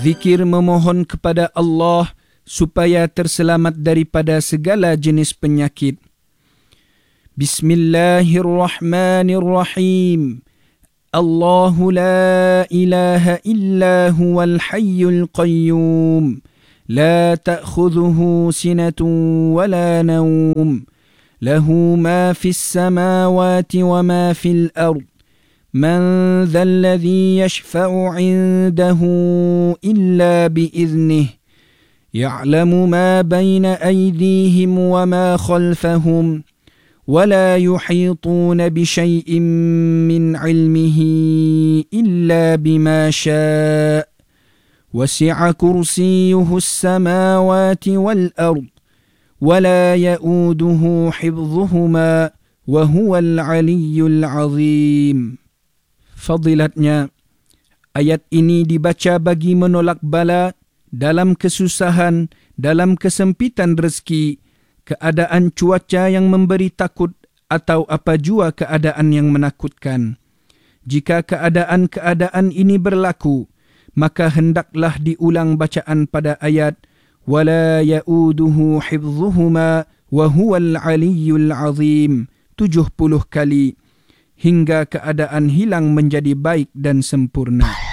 Zikir memohon kepada Allah supaya terselamat daripada segala jenis penyakit. Bismillahirrahmanirrahim. Allahu la ilaha illa huwal hayyul qayyum. La ta'khudhuhu sinatun wa la nawm. Lahu ma fis samawati wa ma fil ard. من ذا الذي يشفع عنده إلا بإذنه يعلم ما بين أيديهم وما خلفهم ولا يحيطون بشيء من علمه إلا بما شاء وسع كرسيه السماوات والأرض ولا يؤوده حفظهما وهو العلي العظيم. Fadilatnya, ayat ini dibaca bagi menolak bala dalam kesusahan, dalam kesempitan rezeki, keadaan cuaca yang memberi takut atau apa jua keadaan yang menakutkan. Jika keadaan-keadaan ini berlaku, maka hendaklah diulang bacaan pada ayat وَلَا يَؤُودُهُ حِفْظُهُمَا وَهُوَ الْعَلِيُّ الْعَظِيمُ 70 kali. Hingga keadaan hilang menjadi baik dan sempurna.